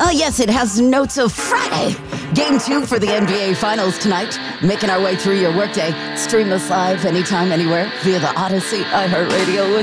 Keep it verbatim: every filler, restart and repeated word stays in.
Ah, yes, it has notes of Friday. Game two for the N B A Finals tonight. Making our way through your workday. Stream us live anytime, anywhere via the Odyssey, iHeartRadio,